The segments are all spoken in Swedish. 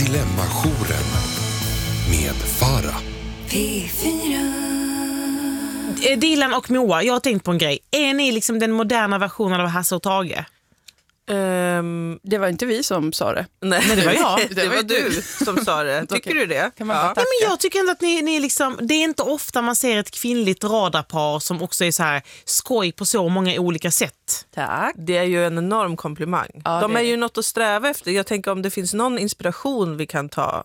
Dilemma-jouren med Farah. Dilan och Moa, jag har tänkt på en grej. Är ni liksom den moderna versionen av Hasse och Tage? Det var inte vi som sa det. Nej, det var jag. Det var du som sa det. Tycker du det? Kan man Ja, men jag tycker ändå att ni liksom, det är inte ofta man ser ett kvinnligt radarpar som också är så här skoj på så många olika sätt. Tack. Det är ju en enorm komplimang. Ja, de det är ju något att sträva efter. Jag tänker om det finns någon inspiration vi kan ta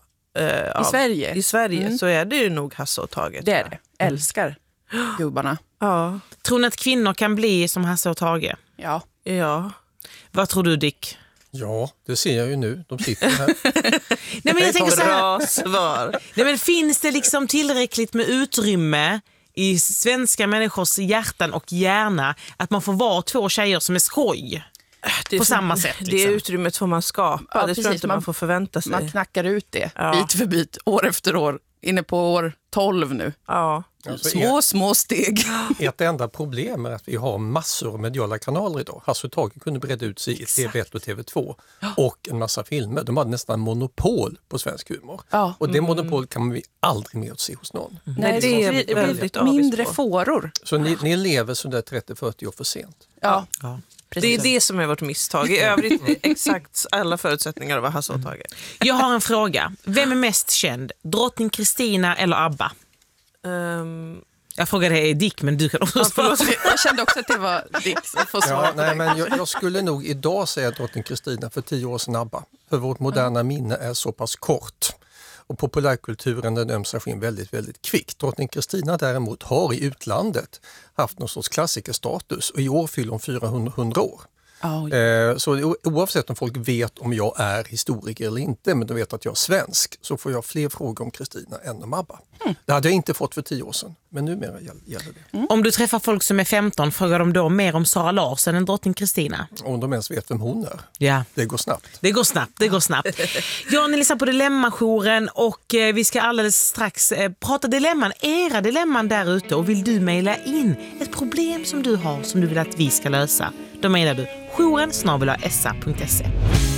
I Sverige så är det ju nog Hasse och Tage. Det är det. Älskar gubbarna. Ja. Tror ni att kvinnor kan bli som Hasse och Tage? Ja. Ja. Vad tror du, Dick? Ja, det ser jag ju nu. De sitter här. Nej, men jag tänker så här, Bra svar. nej, men finns det liksom tillräckligt med utrymme i svenska människors hjärtan och hjärna att man får vara två tjejer som är skoj? Det På samma sätt, Det liksom. utrymmet får man skapa. Ja, det tror jag precis. inte man får förvänta sig. Man knackar ut det Ja. bit för bit, år efter år. Inne på år 12 nu. Ja. Alltså, Små steg. Ett enda problem är att vi har massor av mediala kanaler idag. Hasse och Tage kunde breda ut sig i TV1 och TV2 och en massa filmer. De hade nästan monopol på svensk humor. Ja. Och det monopol kan vi aldrig mer se hos någon. Nej, det är blir väldigt mindre avis på. fåror. Så ni lever sådär 30-40 år för sent. Ja. Det är det som är vårt misstag. I övrigt exakt alla förutsättningar av Hasse och Tage. Jag har en fråga. Vem är mest känd? Drottning Kristina eller ABBA? Jag frågade Dick, men du kan också svara. Jag kände också att det var Dick som får svara Ja, på nej, det. men jag skulle nog idag säga drottning Kristina för 10 år sedan ABBA. För vårt moderna minne är så pass kort. Och populärkulturen den ömsar in väldigt, väldigt kvickt. Drottning Kristina däremot har i utlandet haft någon sorts klassikerstatus och i år fyller hon 400 år. Så oavsett om folk vet om jag är historiker eller inte, men de vet att jag är svensk, så får jag fler frågor om Kristina än om ABBA. Det hade jag inte fått för 10 år sedan, men numera gäller det. Om du träffar folk som är 15, frågar de då mer om Sara Larsson än drottning Kristina? Om de ens vet vem hon är. Ja. Det går snabbt. Det går snabbt. Ja, ni lyssnar på Dilemma-jouren och vi ska alldeles strax prata dilemman, era dilemman där ute. Och vill du mejla in ett problem som du har som du vill att vi ska lösa, då mejlar du jouren@sa.se.